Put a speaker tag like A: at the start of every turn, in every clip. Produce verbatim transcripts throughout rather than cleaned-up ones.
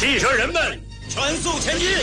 A: 汽车人们，全速前进！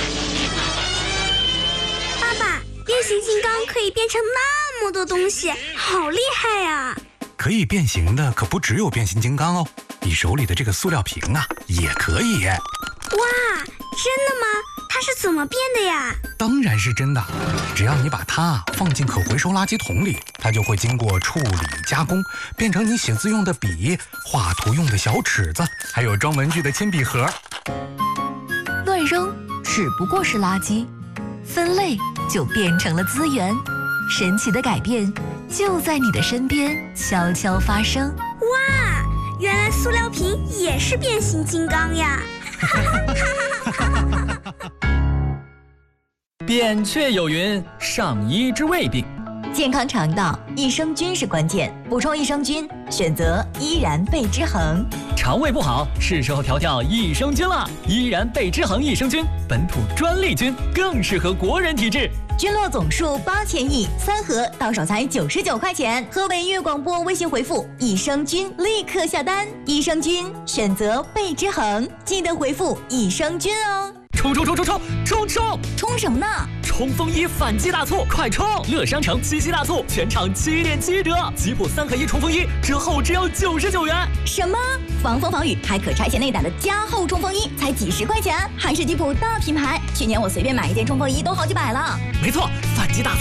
B: 爸爸，变形金刚可以变成那么多东西，好厉害呀！
C: 可以变形的可不只有变形金刚哦，你手里的这个塑料瓶啊，也可以。
B: 哇，真的吗？它是怎么变的呀？
C: 当然是真的，只要你把它放进可回收垃圾桶里，它就会经过处理加工，变成你写字用的笔、画图用的小尺子，还有装文具的铅笔盒。
D: 乱扔只不过是垃圾，分类就变成了资源。神奇的改变就在你的身边悄悄发生。
B: 哇，原来塑料瓶也是变形金刚呀！
E: 扁鹊有云：上医治未病。
D: 健康肠道，益生菌是关键，补充益生菌，选择依然贝之恒。
E: 肠胃不好，是时候调调益生菌了。依然贝之恒益生菌，本土专利菌，更适合国人体质。
D: 菌落总数八千亿，三盒到手才九十九块钱。河北音乐广播微信回复益生菌，立刻下单。益生菌选择贝之恒，记得回复益生菌哦。
E: 冲冲冲冲冲冲冲！
D: 冲什么呢？
E: 冲锋衣反季大促，快冲！乐商城七夕大促，全场七点七折，吉普三合一冲锋衣折后只要九十九元。
D: 什么？防风防雨还可拆卸内胆的加厚冲锋衣才几十块钱，还是吉普大品牌。去年我随便买一件冲锋衣都好几百了。
E: 没错，反季大促